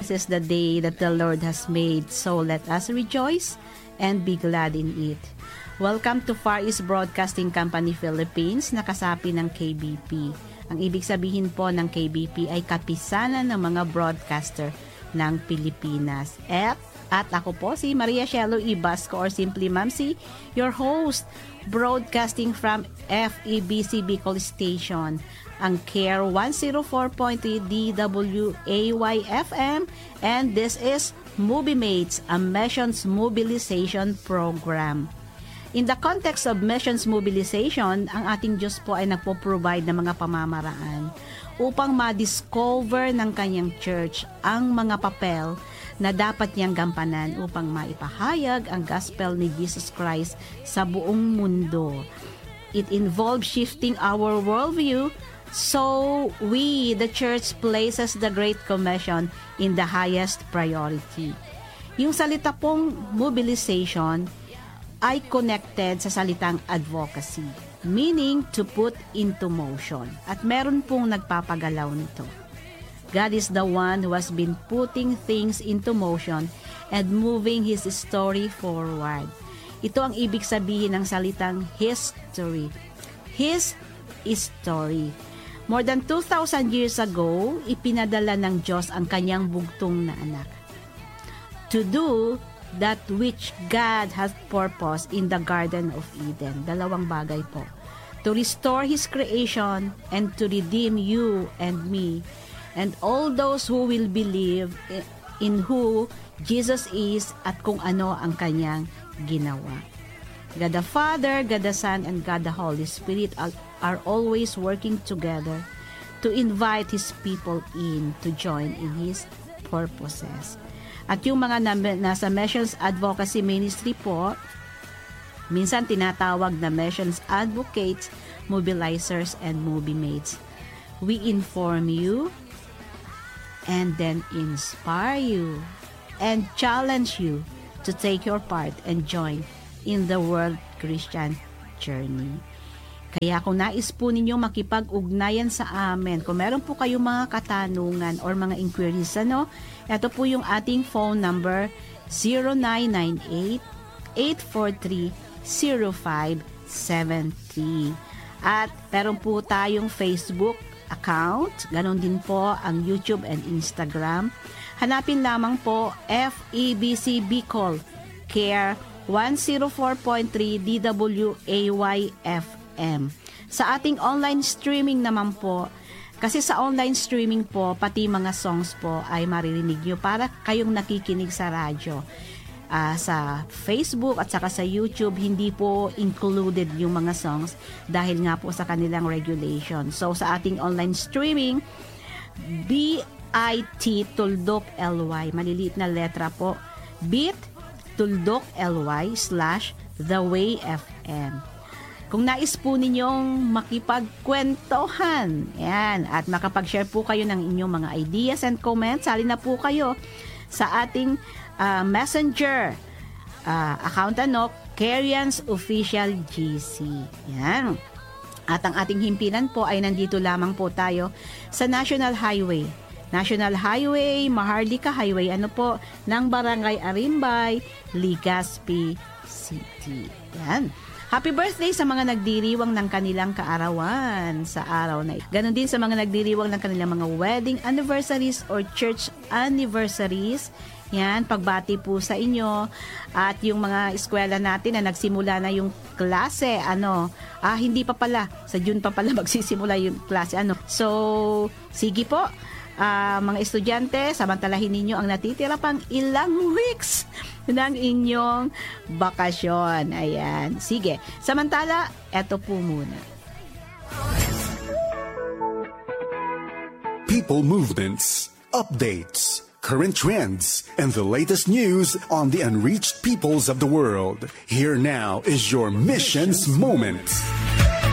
this is the day that the Lord has made, so let us rejoice and be glad in it. Welcome to Far East Broadcasting Company Philippines, nakasapi ng KBP. Ang ibig sabihin po ng KBP ay kapisanan ng mga broadcaster ng Pilipinas. At ako po si Maria Shelo Ibasco or simply Mamsi, your host, broadcasting from FEBC Bicol Station, ang CARE 104.3 DWAY-FM, and this is Movie Mates, a missions mobilization program. In the context of missions mobilization, ang ating Diyos po ay nagpo-provide ng mga pamamaraan upang ma-discover ng kanyang church ang mga papel na dapat niyang gampanan upang maipahayag ang gospel ni Jesus Christ sa buong mundo. It involves shifting our worldview so we, the church, places the Great Commission in the highest priority. Yung salita pong mobilization ay connected sa salitang advocacy, meaning to put into motion. At meron pong nagpapagalaw nito. God is the one who has been putting things into motion and moving His story forward. Ito ang ibig sabihin ng salitang history. His story. More than 2,000 years ago, ipinadala ng Diyos ang kanyang bugtong na anak to do that which God has purposed in the Garden of Eden. Dalawang bagay po. To restore His creation and to redeem you and me and all those who will believe in who Jesus is at kung ano ang kanyang ginawa. God the Father, God the Son, and God the Holy Spirit are always working together to invite His people in to join in His purposes. At yung mga nasa Missions Advocacy Ministry po, minsan tinatawag na Missions Advocates, Mobilizers, and Movie Mates. We inform you and then inspire you and challenge you to take your part and join in the world Christian journey. Kaya kung nais po ninyo makipag-ugnayan sa amin, kung meron po kayong mga katanungan or mga inquiries, ito po yung ating phone number, 0998-843-0573. At meron po tayong Facebook account, ganon din po ang YouTube and Instagram. Hanapin lamang po FEBC Bicol, CARE 104.3 DWAY-FM. Sa ating online streaming naman po, kasi sa online streaming po, pati mga songs po ay maririnig nyo para kayong nakikinig sa radyo. Sa Facebook at saka sa YouTube, hindi po included yung mga songs dahil nga po sa kanilang regulation. So sa ating online streaming, BIT Tuldok LY, maliliit na letra po, bit.ly/The Way FM. Kung nais po ninyong makipagkwentohan, yan, at makapag-share po kayo ng inyong mga ideas and comments, sali na po kayo sa ating messenger account, Carians Official GC. Yan. At ang ating himpilan po ay nandito lamang po tayo sa National Highway, Maharlika Highway, ng Barangay Arimbay, Legazpi City. Yan. Happy birthday sa mga nagdiriwang ng kanilang kaarawan sa araw na ito. Ganon din sa mga nagdiriwang ng kanilang mga wedding anniversaries or church anniversaries. Yan, pagbati po sa inyo. At yung mga eskwela natin na nagsimula na yung klase, hindi pa pala, sa June pa pala magsisimula yung klase, So, sige po, mga estudyante, samantalahin ninyo ang natitira pang ilang weeks ng inyong bakasyon. Ayan, sige. Samantala, eto po muna. People movements, updates, current trends, and the latest news on the unreached peoples of the world. Here now is your Missions Moment.